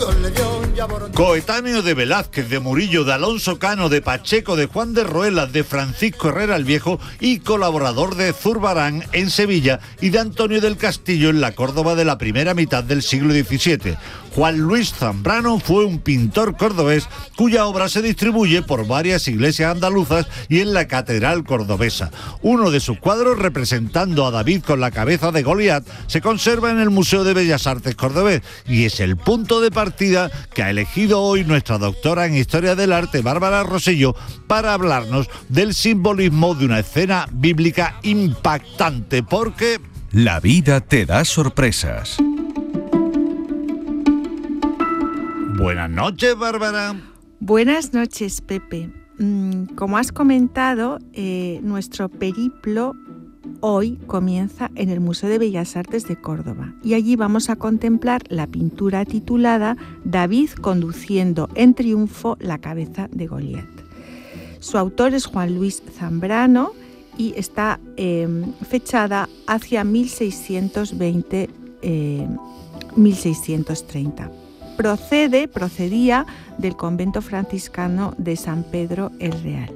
Coetáneo de Velázquez, de Murillo, de Alonso Cano, de Pacheco, de Juan de Ruelas, de Francisco Herrera el Viejo y colaborador de Zurbarán en Sevilla y de Antonio del Castillo en la Córdoba de la primera mitad del siglo XVII. Juan Luis Zambrano fue un pintor cordobés cuya obra se distribuye por varias iglesias andaluzas y en la catedral cordobesa. Uno de sus cuadros, representando a David con la cabeza de Goliat, se conserva en el Museo de Bellas Artes cordobés y es el punto de partida que ha elegido hoy nuestra doctora en Historia del Arte, Bárbara Rosselló, para hablarnos del simbolismo de una escena bíblica impactante, porque la vida te da sorpresas. Buenas noches, Bárbara. Buenas noches, Pepe. Como has comentado, nuestro periplo hoy comienza en el Museo de Bellas Artes de Córdoba y allí vamos a contemplar la pintura titulada David conduciendo en triunfo la cabeza de Goliat. Su autor es Juan Luis Zambrano y está fechada hacia 1620-1630. Procedía del convento franciscano de San Pedro el Real.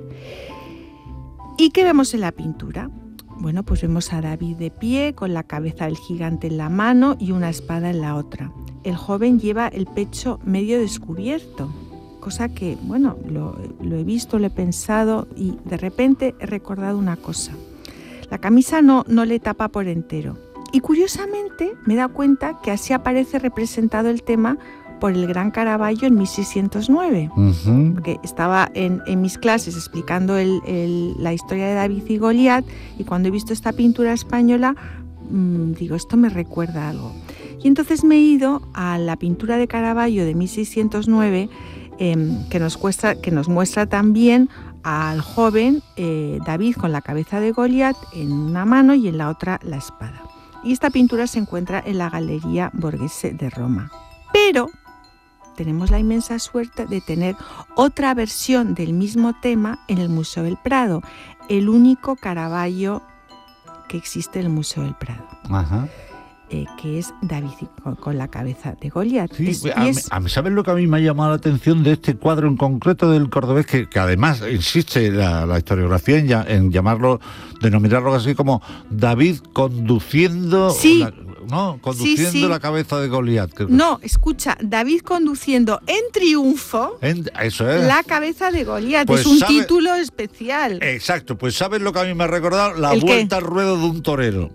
¿Y qué vemos en la pintura? Bueno, pues vemos a David de pie, con la cabeza del gigante en la mano y una espada en la otra. El joven lleva el pecho medio descubierto, cosa que, bueno, lo he visto, lo he pensado y de repente he recordado una cosa. La camisa no le tapa por entero. Y curiosamente me he dado cuenta que así aparece representado el tema por el gran Caravaggio en 1609, porque estaba en mis clases explicando la historia de David y Goliat y cuando he visto esta pintura española, digo, esto me recuerda algo. Y entonces me he ido a la pintura de Caravaggio de 1609, que nos muestra también al joven David con la cabeza de Goliat en una mano y en la otra la espada. Y esta pintura se encuentra en la Galería Borghese de Roma. Pero tenemos la inmensa suerte de tener otra versión del mismo tema en el Museo del Prado, el único Caravaggio que existe en el Museo del Prado. Ajá. Que es David con la cabeza de Goliat. Sí, a mí, ¿sabes lo que a mí me ha llamado la atención de este cuadro en concreto del cordobés? Que además insiste la historiografía en denominarlo así como David conduciendo... Sí. Conduciendo la cabeza de Goliat. No, escucha, David conduciendo en triunfo eso es. la cabeza de Goliat. Pues es un título especial. Exacto, pues ¿sabes lo que a mí me ha recordado? La vuelta al ruedo de un torero.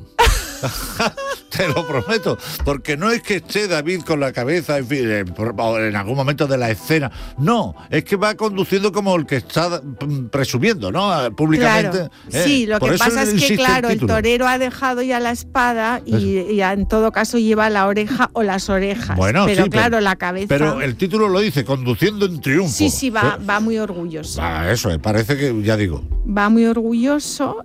Te lo prometo, porque no es que esté David con la cabeza en algún momento de la escena, no, es que va conduciendo como el que está presumiendo, ¿no? Públicamente. Claro. Sí, lo que pasa es que, claro, el torero ha dejado ya la espada y en todo caso lleva la oreja o las orejas. Bueno, pero sí, claro, la cabeza. Pero el título lo dice, conduciendo en triunfo. Sí, va muy orgulloso. Eso, parece que, ya digo. Va muy orgulloso.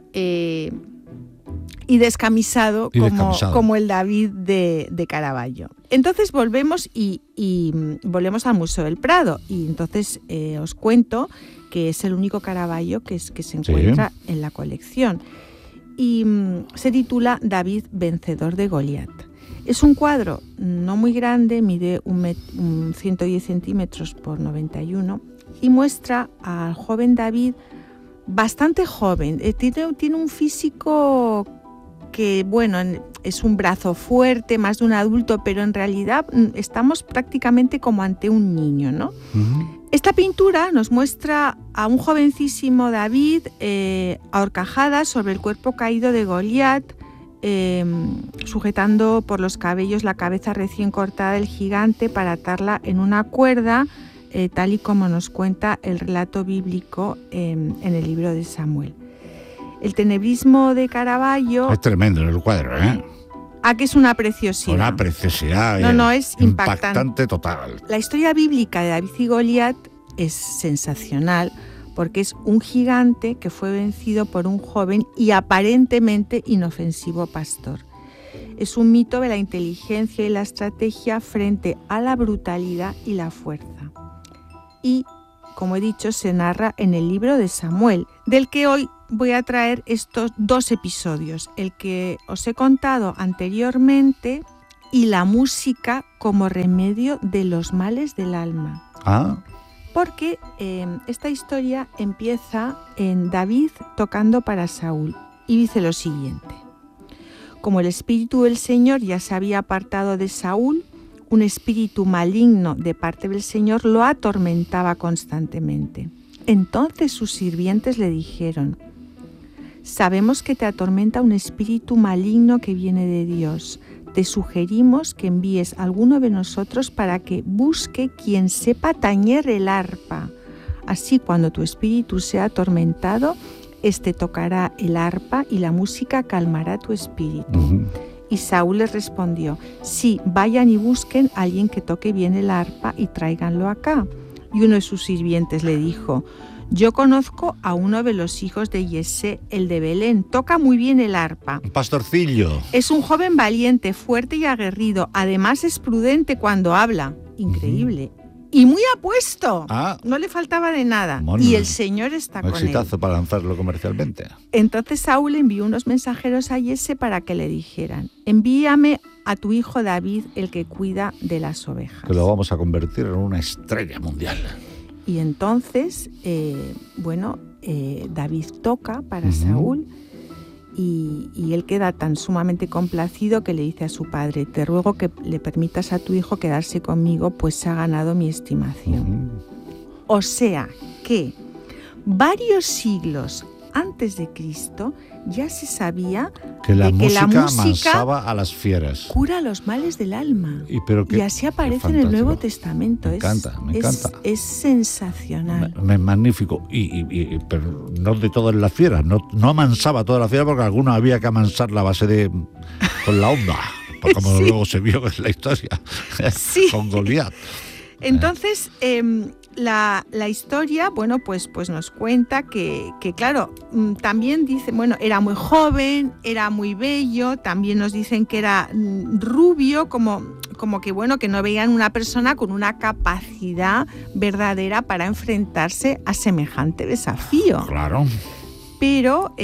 Y descamisado como el David de Caravaggio. Entonces volvemos volvemos al Museo del Prado y entonces os cuento que es el único Caravaggio que se encuentra en la colección y se titula David vencedor de Goliat. Es un cuadro no muy grande, mide 110 centímetros por 91 y muestra al joven David bastante joven. Tiene un físico que, bueno, es un brazo fuerte, más de un adulto, pero en realidad estamos prácticamente como ante un niño, ¿no? Uh-huh. Esta pintura nos muestra a un jovencísimo David a horcajadas sobre el cuerpo caído de Goliat, sujetando por los cabellos la cabeza recién cortada del gigante para atarla en una cuerda, tal y como nos cuenta el relato bíblico en el libro de Samuel. El tenebrismo de Caravaggio... Es tremendo el cuadro, ¿eh? Que es una preciosidad. Una preciosidad. No, es impactante total. La historia bíblica de David y Goliat es sensacional porque es un gigante que fue vencido por un joven y aparentemente inofensivo pastor. Es un mito de la inteligencia y la estrategia frente a la brutalidad y la fuerza. Y, como he dicho, se narra en el libro de Samuel, del que hoy voy a traer estos dos episodios, el que os he contado anteriormente y la música como remedio de los males del alma. Porque esta historia empieza en David tocando para Saúl y dice lo siguiente: como el espíritu del Señor ya se había apartado de Saúl, un espíritu maligno de parte del Señor lo atormentaba constantemente. Entonces sus sirvientes le dijeron: sabemos que te atormenta un espíritu maligno que viene de Dios. Te sugerimos que envíes a alguno de nosotros para que busque quien sepa tañer el arpa. Así, cuando tu espíritu sea atormentado, este tocará el arpa y la música calmará tu espíritu. Y Saúl les respondió: sí, vayan y busquen a alguien que toque bien el arpa y tráiganlo acá. Y uno de sus sirvientes le dijo: yo conozco a uno de los hijos de Yesé, el de Belén. Toca muy bien el arpa. Un pastorcillo. Es un joven valiente, fuerte y aguerrido. Además es prudente cuando habla. Increíble. Y muy apuesto. No le faltaba de nada. Bueno, y el Señor está con él. Un exitazo para lanzarlo comercialmente. Entonces Saúl envió unos mensajeros a Yesé para que le dijeran: envíame a tu hijo David, el que cuida de las ovejas. Que lo vamos a convertir en una estrella mundial. Y entonces, David toca para Saúl y él queda tan sumamente complacido que le dice a su padre: te ruego que le permitas a tu hijo quedarse conmigo, pues se ha ganado mi estimación. O sea que varios siglos antes de Cristo ya se sabía que la música amansaba a las fieras, cura los males del alma, y así aparece en el Nuevo Testamento. Me encanta. Es sensacional. Es magnífico, pero no de todas las fieras, no amansaba a todas las fieras, porque algunas había que amansar la base con la onda, como luego se vio en la historia con Goliat. Entonces, la historia, pues nos cuenta que claro, también dice, era muy joven, era muy bello, también nos dicen que era rubio, como que no veían una persona con una capacidad verdadera para enfrentarse a semejante desafío. Claro. Pero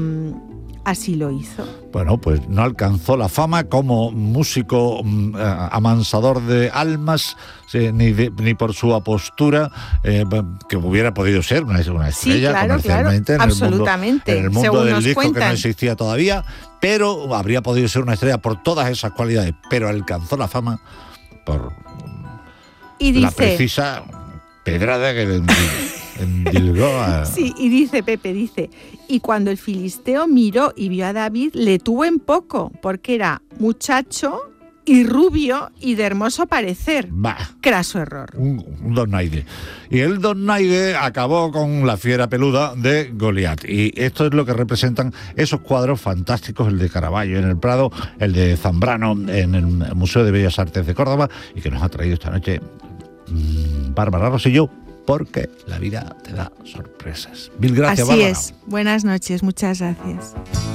así lo hizo. Bueno, pues no alcanzó la fama como músico amansador de almas, ni por su apostura, que hubiera podido ser una estrella comercialmente, absolutamente. En el mundo del disco que no existía todavía, pero habría podido ser una estrella por todas esas cualidades, pero alcanzó la fama por la precisa pedrada que le endilgó a... Sí, y dice Pepe, y cuando el filisteo miró y vio a David, le tuvo en poco, porque era muchacho y rubio y de hermoso parecer. Craso error. Un donaide. Y el donaide acabó con la fiera peluda de Goliat. Y esto es lo que representan esos cuadros fantásticos, el de Caravaggio en el Prado, el de Zambrano en el Museo de Bellas Artes de Córdoba, y que nos ha traído esta noche Bárbara Rosselló, porque la vida te da sorpresas. Mil gracias, Así Bárbara. es. Buenas noches, muchas gracias.